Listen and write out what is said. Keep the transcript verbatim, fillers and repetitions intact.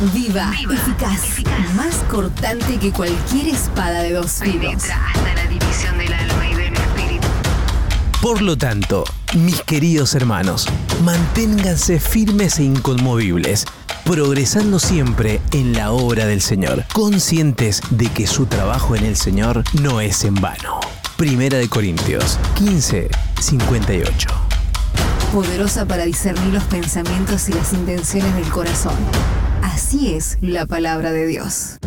Viva, Viva eficaz, eficaz, más cortante que cualquier espada de dos filos. Penetra hasta la división del alma y del espíritu. Por lo tanto, mis queridos hermanos, manténganse firmes e inconmovibles, progresando siempre en la obra del Señor, conscientes de que su trabajo en el Señor no es en vano. Primera de Corintios quince, cincuenta y ocho. Poderosa para discernir los pensamientos y las intenciones del corazón. Así es la palabra de Dios.